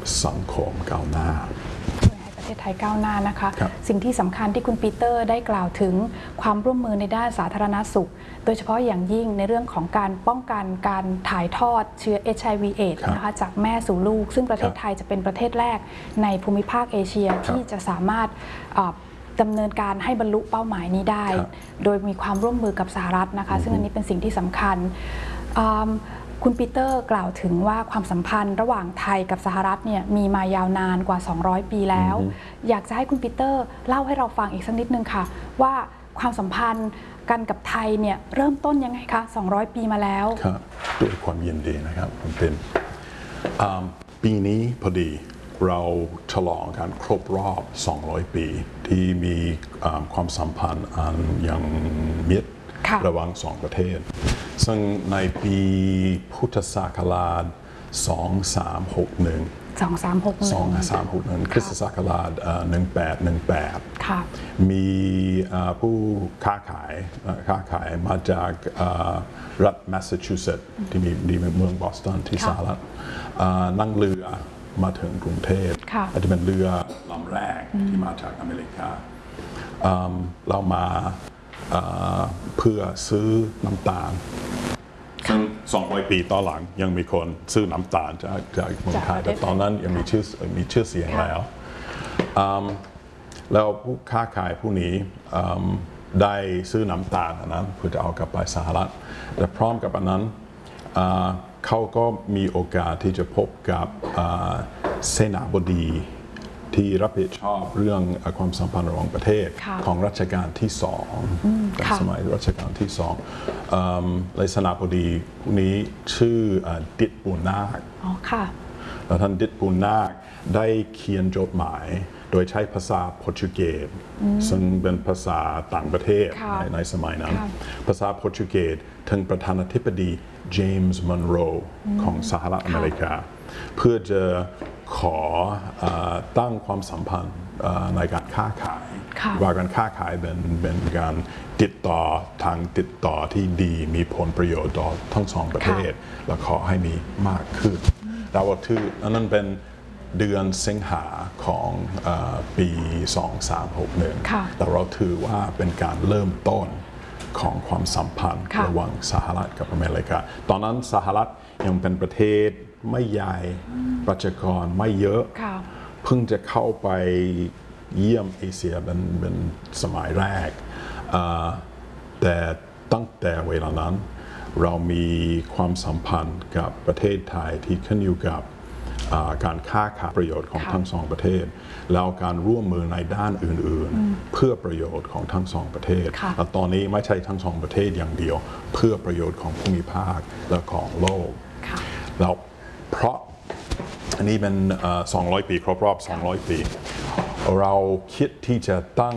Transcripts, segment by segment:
สังคมก้าวหน้าประเทศไทยก้าวหน้านะคะสิ่งที่สำคัญที่คุณปีเตอร์ได้กล่าวถึงความร่วมมือในด้านสาธารณสุขโดยเฉพาะอย่างยิ่งในเรื่องของการป้องกันการถ่ายทอดเชื้อ HIV/AIDS นะคะจากแม่สู่ลูกซึ่งประเทศไทยจะเป็นประเทศแรกในภูมิภาคเอเชียที่จะสามารถดำเนินการให้บรรลุเป้าหมายนี้ได้โดยมีความร่วมมือกับสหรัฐนะคะซึ่งอันนี้เป็นสิ่งที่สำคัญคุณปีเตอร์กล่าวถึงว่าความสัมพันธ์ระหว่างไทยกับสหรัฐเนี่ยมีมายาวนานกว่า200 ปีแล้วอยากจะให้คุณปีเตอร์เล่าให้เราฟังอีกสักนิดนึงค่ะว่าความสัมพันธ์กันกับไทยเนี่ยเริ่มต้นยังไงคะ200 ปีมาแล้วครับด้วยความยินดีนะครับคุณเป็นปีนี้พอดีเราฉลองการครบรอบ200 ปีที่มีความสัมพันธ์อันยังมิตรระหว่างสองประเทศซึ่งในปีพุทธศักราช2361คริสตศักราช1818มีผู้ค้าขายมาจากรัฐแมสซาชูเซตส์ที่มีเมืองบอสตันที่สหรัฐนั่งเรือมาถึงกรุงเทพอาจจะเป็นเรือลำแรกที่มาจากอเมริกาเรามาเพื่อซื้อน้ำตาลซึ่ง200 ปีต่อหลังยังมีคนซื้อน้ำตาลจากเมืองไทยแต่ตอนนั้นยังมีชื่อเสียงแล้วผู้ค้าขายผู้นี้ได้ซื้อน้ำตาลนั้นเพื่อจะเอากลับไปสหรัฐแต่พร้อมกับอันนั้นเขาก็มีโอกาสที่จะพบกับเสนาบดีที่รับผิดชอบเรื่องความสัมพันธ์ระหว่างประเทศของรัชกาลที่2สมัยรัชกาลที่2เลยเสนาบดีผู้นี้ชื่อดิษฐ์ปูนาคแล้วท่านดิษฐ์ปูนาคได้เขียนจดหมายโดยใช้ภาษาโปรตุเกสซึ่งเป็นภาษาต่างประเทศในสมัยนั้นภาษาโปรตุเกสถึงประธานาธิบดีเจมส์มอนโรของสหรัฐอเมริกาเพื่อจะขอตั้งความสัมพันธ์ในการค้าขายว่าการค้าขายเป็นการติดต่อที่ดีมีผลประโยชน์ต่อทั้งสองประเทศและขอให้มีมากขึ้นเราถือนั้นเป็นเดือนสิงหาของปี2361แต่เราถือว่าเป็นการเริ่มต้นของความสัมพันธ์ระหว่างสหรัฐกับอเมริกาตอนนั้นสหรัฐยังเป็นประเทศไม่ใหญ่ประชากรไม่เยอะเพิ่งจะเข้าไปเยี่ยมเอเชียเป็นสมัยแรกแต่ตั้งแต่เวลานั้นเรามีความสัมพันธ์กับประเทศไทยที่ขึ้นอยู่กับการค้าขายประโยชน์ของทั้งสองประเทศแล้วการร่วมมือในด้านอื่นๆเพื่อประโยชน์ของทั้งสองประเทศและตอนนี้ไม่ใช่ทั้งสองประเทศอย่างเดียวเพื่อประโยชน์ของภูมิภาคและของโลกแล้วเพราะอันนี้เป็น200 ปีครบรอบ200 ปีเราคิดที่จะตั้ง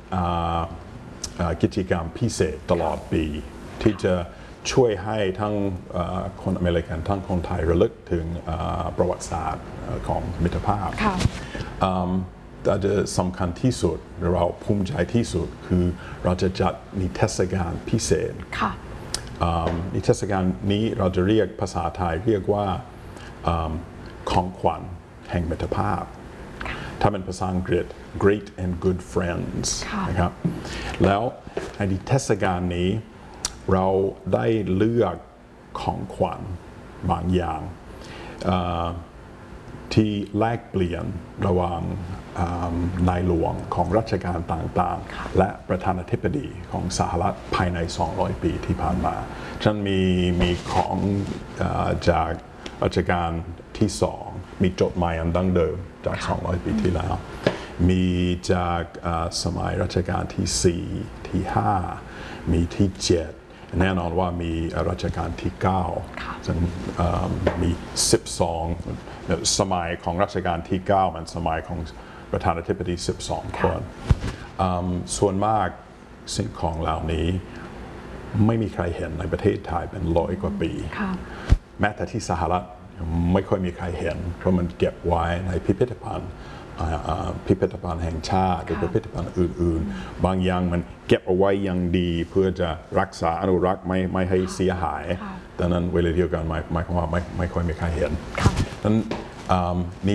กิจกรรมพิเศษตลอดปีที่จะช่วยให้ทั้งคนอเมริกันทั้งคนไทยระลึกถึงประวัติศาสตร์ของมิตรภาพแต่จะสำคัญที่สุดเราภูมิใจที่สุดคือเราจะจัดนิทรรศการพิเศษนิทรรศการนี้เราจะเรียกภาษาไทยเรียกว่าของขวัญแห่งมิตรภาพถ้าเป็นภาษาอังกฤษ Great and Good Friends นะครับแล้วในนิทรรศการนี้เราได้เลือกของขวัญบางอย่างที่แลกเปลี่ยนระหว่างนายหลวงของรัชกาลต่างๆและประธานาธิบดีของสหรัฐภายใน200 ปีที่ผ่านมาฉันมีของจากรัชกาลที่2มีจดหมายอันดั้งเดิมจาก200 ปีที่แล้วมีจากสมัยรัชกาลที่4ที่5มีที่7แน่นอนว่ามีรัชกาลที่9ซึ่งมี12สมัยของรัชกาลที่9มันสมัยของประธานาธิบดี12 คนส่วนมากสิ่งของเหล่านี้ไม่มีใครเห็นในประเทศไทยเป็น100 กว่าปีแม้แต่ที่สหรัฐไม่ค่อยมีใครเห็นเพราะมันเก็บไว้ในพิพิธภัณฑ์แห่งชาติหรือพิพิธภัณฑ์อื่นๆบางอย่างมันเก็บเอาไว้อย่างดีเพื่อจะรักษาอนุรักษ์ไม่ให้เสียหายแต่นั้นเวลาเดียวกันหมายความว่าไม่ค่อยมีใครเห็นนั้นนี่